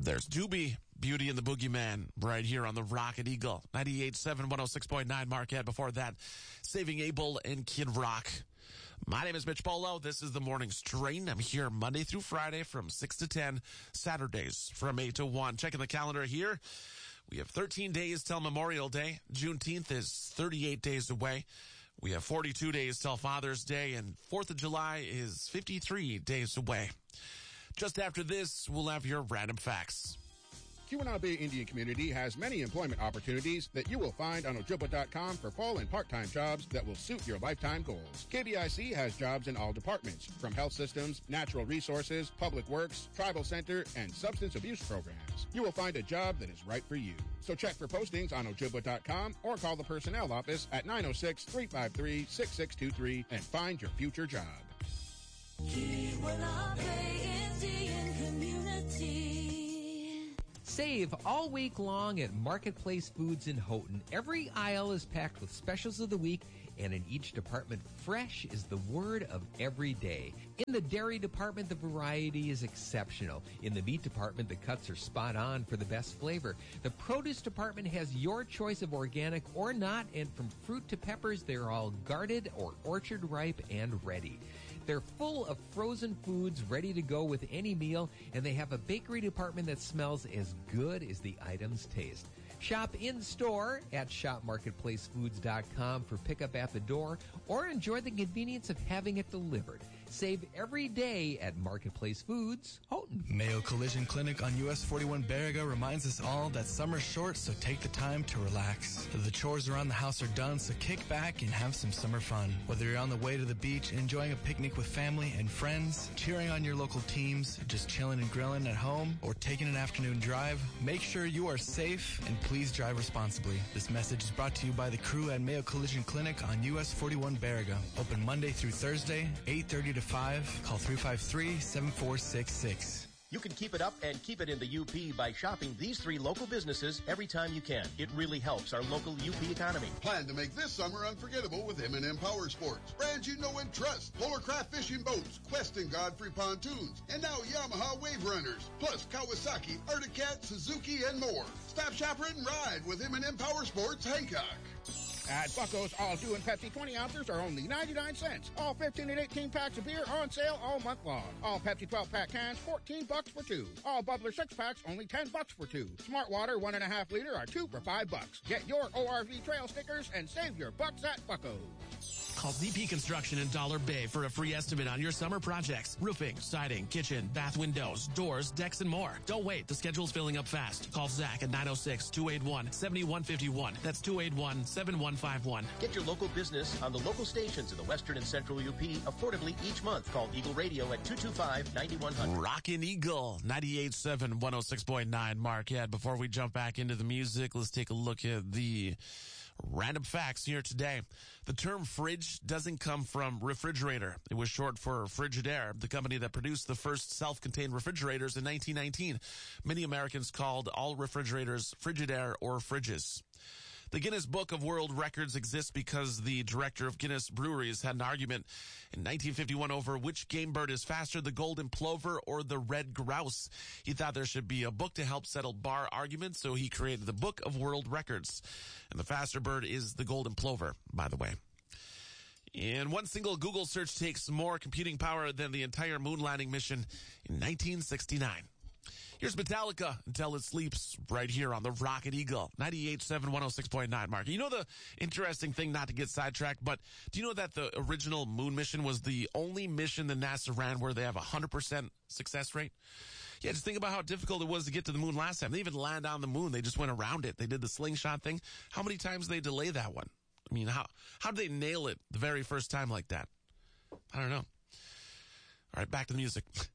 There's Doobie, Beauty and the Boogeyman, right here on the Rocket Eagle. 98.7, 106.9 Marquette. Before that, Saving Abel and Kid Rock. My name is Mitch Polo. This is the Morning Strain. I'm here Monday through Friday from 6 to 10, Saturdays from 8 to 1. Checking the calendar here. We have 13 days till Memorial Day. Juneteenth is 38 days away. We have 42 days till Father's Day, and 4th of July is 53 days away. Just after this, we'll have your random facts. Keweenaw Bay Indian Community has many employment opportunities that you will find on Ojibwa.com for full and part-time jobs that will suit your lifetime goals. KBIC has jobs in all departments, from health systems, natural resources, public works, tribal center, and substance abuse programs. You will find a job that is right for you. So check for postings on Ojibwa.com or call the personnel office at 906-353-6623 and find your future job. Keweenaw Bay Indian Community. Save all week long at Marketplace Foods in Houghton. Every aisle is packed with specials of the week, and in each department, fresh is the word of every day. In the dairy department, the variety is exceptional. In the meat department, the cuts are spot on for the best flavor. The produce department has your choice of organic or not, and from fruit to peppers, they're all guarded or orchard ripe and ready. They're full of frozen foods ready to go with any meal, and they have a bakery department that smells as good as the items taste. Shop in-store at shopmarketplacefoods.com for pickup at the door, or enjoy the convenience of having it delivered. Save every day at Marketplace Foods, Houghton. Mayo Collision Clinic on US 41 Baraga reminds us all that summer's short, so take the time to relax. The chores around the house are done, so kick back and have some summer fun. Whether you're on the way to the beach, enjoying a picnic with family and friends, cheering on your local teams, just chilling and grilling at home, or taking an afternoon drive, make sure you are safe and please drive responsibly. This message is brought to you by the crew at Mayo Collision Clinic on US 41 Baraga. Open Monday through Thursday, 8:30 to 5. Call 353-7466. You can keep it up and keep it in the UP by shopping these 3 local businesses every time you can. It really helps our local UP economy. Plan to make this summer unforgettable with M&M Power Sports. Brands you know and trust. Polarcraft fishing boats, Quest and Godfrey pontoons, and now Yamaha Wave Runners, plus Kawasaki, Arctic Cat, Suzuki, and more. Stop, shop, ride, and ride with M&M Power Sports, Hancock. At Bucko's, all 2 and Pepsi 20 ounces are only 99 cents. All 15 and 18 packs of beer on sale all month long. All Pepsi 12-pack cans, $14 for 2. All Bubbler 6-packs, only $10 for 2. Smart Water 1.5 liter are 2 for $5. Get your ORV trail stickers and save your bucks at Bucko's. Call ZP Construction in Dollar Bay for a free estimate on your summer projects. Roofing, siding, kitchen, bath windows, doors, decks, and more. Don't wait. The schedule's filling up fast. Call Zach at 906-281-7151. That's 281-7151. Get your local business on the local stations in the Western and Central UP affordably each month. Call Eagle Radio at 225-9100. Rockin' Eagle, 98.7, 106.9 Marquette. Before we jump back into the music, let's take a look at the random facts here today. The term fridge doesn't come from refrigerator. It was short for Frigidaire, the company that produced the first self-contained refrigerators in 1919. Many Americans called all refrigerators Frigidaire or fridges. The Guinness Book of World Records exists because the director of Guinness Breweries had an argument in 1951 over which game bird is faster, the golden plover or the red grouse. He thought there should be a book to help settle bar arguments, so he created the Book of World Records. And the faster bird is the golden plover, by the way. And one single Google search takes more computing power than the entire moon landing mission in 1969. Here's Metallica Until It Sleeps right here on the Rocket Eagle, 98.7, 106.9 Mark. You know the interesting thing, not to get sidetracked, but do you know that the original moon mission was the only mission that NASA ran where they have 100% success rate? Yeah, just think about how difficult it was to get to the moon last time. They even landed on the moon. They just went around it. They did the slingshot thing. How many times did they delay that one? I mean, how did they nail it the very first time like that? I don't know. All right, back to the music.